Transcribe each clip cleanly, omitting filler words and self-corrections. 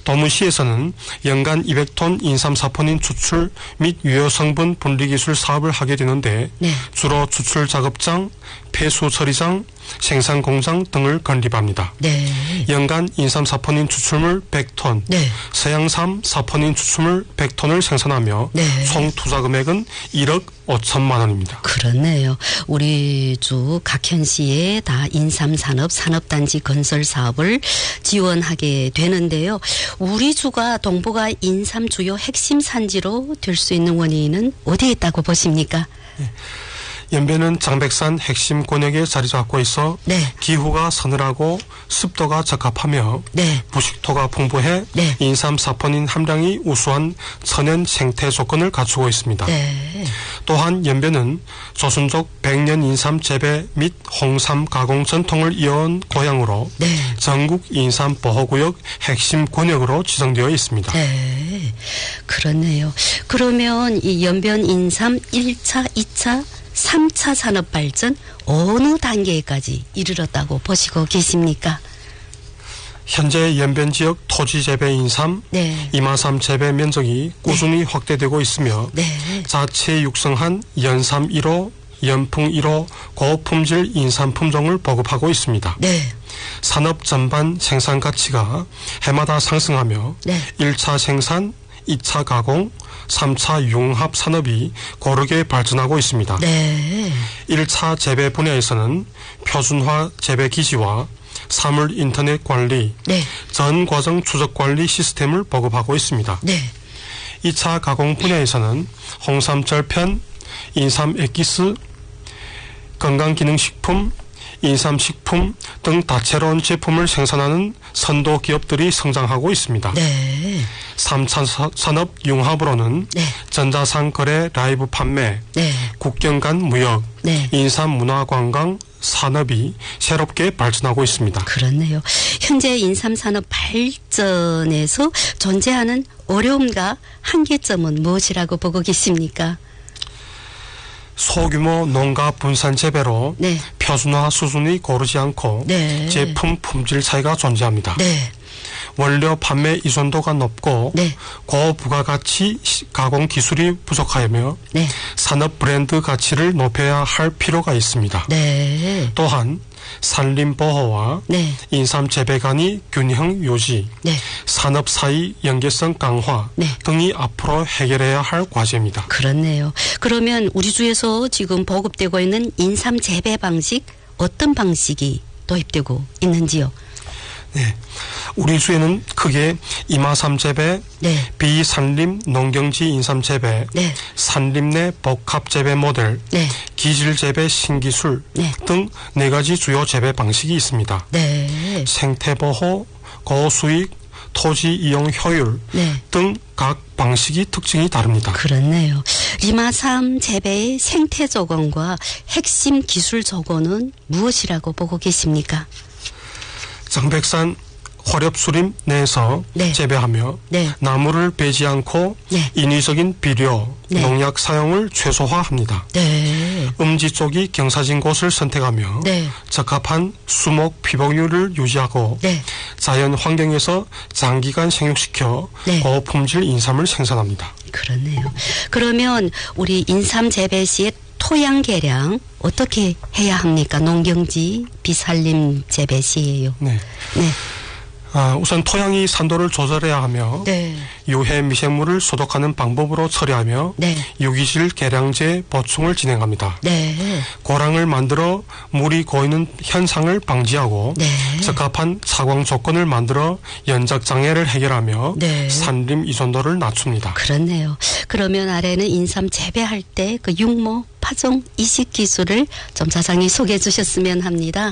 도무시에서는 연간 200톤 인삼 사포닌 추출 및 유효 성분 분리 기술 사업을 하게 되는데 네. 주로 추출 작업장, 폐수 처리장, 생산 공장 등을 건립합니다. 네. 연간 인삼 사포닌 추출물 100톤, 네. 서양삼 사포닌 추출물 100톤을 생산하며 네. 총 투자 금액은 1억 5천만 원입니다. 그렇네요. 우리 주 각현시에 다 인삼산업 산업단지 건설 사업을 지원하게 되는데요. 우리 주가 동북아 인삼 주요 핵심 산지로 될 수 있는 원인은 어디에 있다고 보십니까? 연변은 장백산 핵심 권역에 자리 잡고 있어 네. 기후가 서늘하고 습도가 적합하며 네. 부식토가 풍부해 네. 인삼 사포닌 함량이 우수한 천연 생태 조건을 갖추고 있습니다. 네. 또한 연변은 조선족 100년 인삼 재배 및 홍삼 가공 전통을 이어온 고향으로 네. 전국 인삼 보호구역 핵심 권역으로 지정되어 있습니다. 네. 그렇네요. 그러면 이 연변 인삼 1차, 2차, 3차 산업 발전 어느 단계까지 이르렀다고 보시고 계십니까? 현재 연변 지역 토지 재배 인삼, 네. 이마삼 재배 면적이 꾸준히 확대되고 있으며 네. 자체 육성한 연삼 1호, 연풍 1호 고품질 인삼 품종을 보급하고 있습니다. 네. 산업 전반 생산 가치가 해마다 상승하며 네. 1차 생산, 2차 가공, 3차 융합 산업이 고르게 발전하고 있습니다. 네. 1차 재배 분야에서는 표준화 재배 기지와 사물 인터넷 관리, 네. 전 과정 추적 관리 시스템을 보급하고 있습니다. 네. 2차 가공 분야에서는 홍삼 절편, 인삼 액기스, 건강기능식품, 인삼식품 등 다채로운 제품을 생산하는 선도 기업들이 성장하고 있습니다. 네. 3차 산업 융합으로는 네. 전자상 거래 라이브 판매, 네. 국경 간 무역, 네. 인삼 문화관광 산업이 새롭게 발전하고 있습니다. 그렇네요. 현재 인삼산업 발전에서 존재하는 어려움과 한계점은 무엇이라고 보고 계십니까? 소규모 농가 분산 재배로 네. 표준화 수준이 고르지 않고 네. 제품 품질 차이가 존재합니다. 네. 원료 판매依存도가 높고 네. 고부가가치 가공 기술이 부족하며 네. 산업 브랜드 가치를 높여야 할 필요가 있습니다. 네. 또한 산림 보호와 네. 인삼 재배 간의 균형 유지, 네. 산업 사이 연계성 강화 네. 등이 앞으로 해결해야 할 과제입니다. 그렇네요. 그러면 우리 주에서 지금 보급되고 있는 인삼 재배 방식 어떤 방식이 도입되고 있는지요? 네. 우리 주에는 크게 이마삼 재배, 네. 비산림 농경지 인삼 재배, 네. 산림 내 복합 재배 모델, 네. 기질 재배 신기술 네. 등 4가지 주요 재배 방식이 있습니다. 네. 생태 보호, 고수익, 토지 이용 효율 네. 등 각 방식이 특징이 다릅니다. 그렇네요. 이마삼 재배의 생태 조건과 핵심 기술 조건은 무엇이라고 보고 계십니까? 장백산 화렵수림 내에서 네. 재배하며 네. 나무를 베지 않고 네. 인위적인 비료, 네. 농약 사용을 최소화합니다. 네. 음지 쪽이 경사진 곳을 선택하며 네. 적합한 수목 피복률을 유지하고 네. 자연 환경에서 장기간 생육시켜 네. 고품질 인삼을 생산합니다. 그렇네요. 그러면 우리 인삼 재배 시에 토양 개량 어떻게 해야 합니까? 농경지 비산림 재배 시에요. 네. 네. 우선 토양이 산도를 조절해야 하며 네. 유해 미생물을 소독하는 방법으로 처리하며 네. 유기질 개량제 보충을 진행합니다. 네. 고랑을 만들어 물이 고이는 현상을 방지하고 네. 적합한 사광 조건을 만들어 연작 장애를 해결하며 네. 산림依存도를 낮춥니다. 그렇네요. 그러면 아래는 인삼 재배할 때 그 육모 파종 이식 기술을 좀 자세히 소개해 주셨으면 합니다.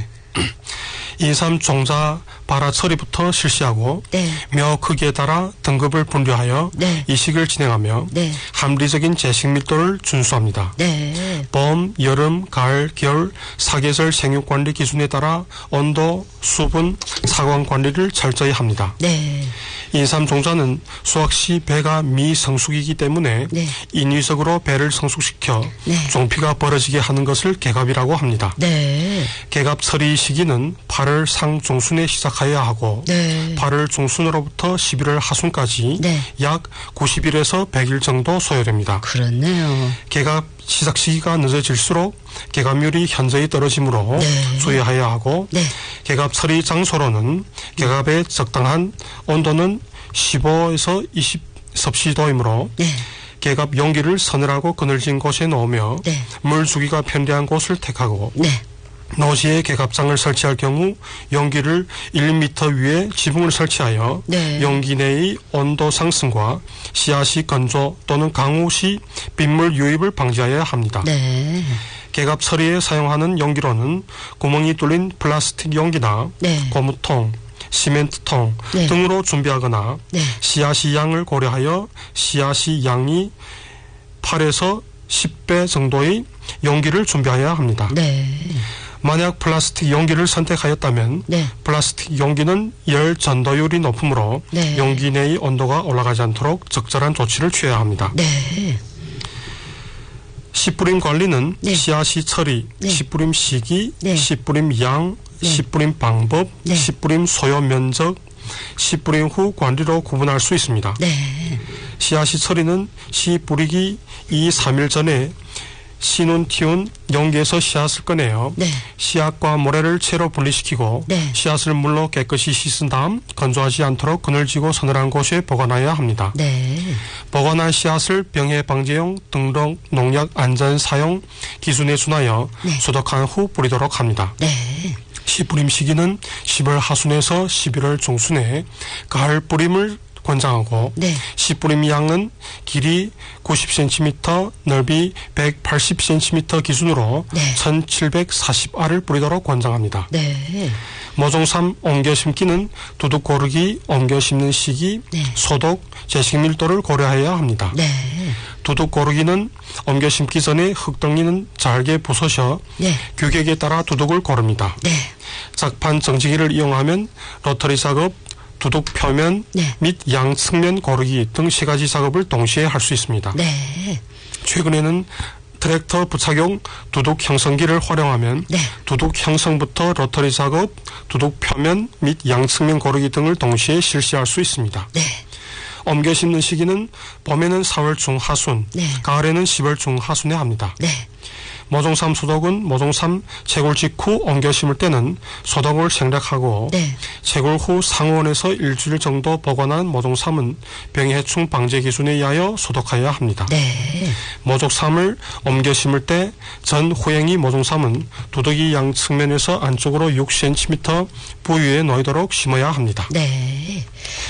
인삼 종자 발화 처리부터 실시하고 네. 묘 크기에 따라 등급을 분류하여 네. 이식을 진행하며 네. 합리적인 재식 밀도를 준수합니다. 네. 봄, 여름, 가을, 겨울 사계절 생육 관리 기준에 따라 온도, 수분, 사광 관리를 철저히 합니다. 네. 인삼 종자는 수확 시 배가 미성숙이기 때문에 네. 인위적으로 배를 성숙시켜 네. 종피가 벌어지게 하는 것을 개갑이라고 합니다. 네. 개갑 처리 시기는 8월 상 중순에 시작하여 시작해야 하고 네. 8월 중순으로부터 11월 하순까지 네. 약 90일에서 100일 정도 소요됩니다. 그렇네요. 개갑 시작 시기가 늦어질수록 개갑률이 현저히 떨어지므로 네. 주의해야 하고 네. 개갑 처리 장소로는 개갑의 적당한 온도는 15에서 20 섭씨도이므로 네. 개갑 용기를 서늘하고 그늘진 곳에 놓으며 네. 물 주기가 편리한 곳을 택하고 네. 노지에 개갑장을 설치할 경우 용기를 1m 위에 지붕을 설치하여 네. 용기 내의 온도 상승과 씨앗이 건조 또는 강우 시 빗물 유입을 방지하여야 합니다. 네. 개갑 처리에 사용하는 용기로는 구멍이 뚫린 플라스틱 용기나 네. 고무통, 시멘트통 네. 등으로 준비하거나 네. 씨앗이 양을 고려하여 씨앗이 양이 8에서 10배 정도의 용기를 준비해야 합니다. 네. 만약 플라스틱 용기를 선택하였다면 네. 플라스틱 용기는 열 전도율이 높으므로 네. 용기 내의 온도가 올라가지 않도록 적절한 조치를 취해야 합니다. 네. 씨뿌림 관리는 네. 씨앗이 처리, 네. 씨뿌림 시기, 네. 씨뿌림 양, 네. 씨뿌림 방법, 네. 씨뿌림 소요 면적, 씨뿌림 후 관리로 구분할 수 있습니다. 네. 씨앗이 처리는 씨 뿌리기 2-3일 전에 씨눈 틔운 용기에서 씨앗을 꺼내어 네. 씨앗과 모래를 채로 분리시키고 네. 씨앗을 물로 깨끗이 씻은 다음 건조하지 않도록 그늘지고 서늘한 곳에 보관해야 합니다. 네. 보관한 씨앗을 병해 방제용 등록 농약 안전 사용 기준에 준하여 네. 소독한 후 뿌리도록 합니다. 네. 씨 뿌림 시기는 10월 하순에서 11월 중순에 가을 뿌림을 권장하고 네. 씨 뿌림 양은 길이 90cm, 넓이 180cm 기준으로 네. 1740알을 뿌리도록 권장합니다. 네. 모종삼 옮겨 심기는 두둑 고르기, 옮겨 심는 시기, 네. 소독, 재식 밀도를 고려해야 합니다. 네. 두둑 고르기는 옮겨 심기 전에 흙덩이는 잘게 부서셔 네. 규격에 따라 두둑을 고릅니다. 네. 작판 정지기를 이용하면 로터리 작업, 두둑 표면 네. 및 양측면 고르기 등 3가지 작업을 동시에 할 수 있습니다. 네. 최근에는 트랙터 부착용 두둑 형성기를 활용하면 네. 두둑 형성부터 로터리 작업, 두둑 표면 및 양측면 고르기 등을 동시에 실시할 수 있습니다. 네. 옮겨 심는 시기는 봄에는 4월 중하순, 네. 가을에는 10월 중하순에 합니다. 네. 모종삼 소독은 모종삼 채굴 직후 옮겨 심을 때는 소독을 생략하고 네. 채굴 후 상온에서 일주일 정도 보관한 모종삼은 병해충 방제 기준에 의하여 소독해야 합니다. 네. 모종삼을 옮겨 심을 때 전 후행이 모종삼은 두둑이 양 측면에서 안쪽으로 6cm 부위에 놓이도록 심어야 합니다. 네.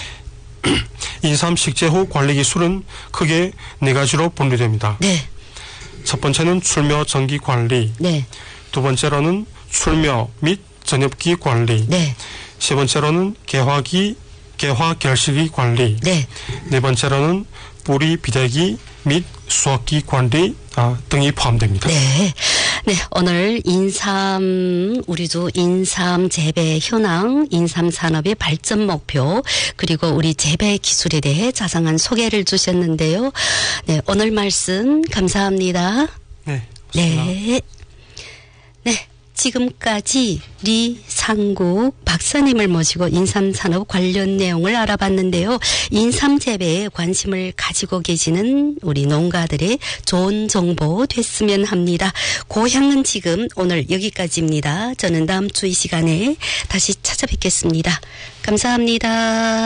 인삼 식재 후 관리 기술은 크게 4가지로 분류됩니다. 네. 첫 번째는 출묘 정기 관리, 네. 두 번째로는 출묘 및 전엽기 관리, 네. 세 번째로는 개화 결실기 관리, 네. 네 번째로는 뿌리 비대기 및 수확기 관리 등이 포함됩니다. 네. 네. 오늘 우리주 인삼 재배 현황, 인삼 산업의 발전 목표, 그리고 우리 재배 기술에 대해 자상한 소개를 주셨는데요. 네. 오늘 말씀 감사합니다. 네. 고맙습니다. 네. 네. 지금까지 리상국 박사님을 모시고 인삼산업 관련 내용을 알아봤는데요. 인삼 재배에 관심을 가지고 계시는 우리 농가들의 좋은 정보 됐으면 합니다. 고향은 지금 오늘 여기까지입니다. 저는 다음 주 이 시간에 다시 찾아뵙겠습니다. 감사합니다.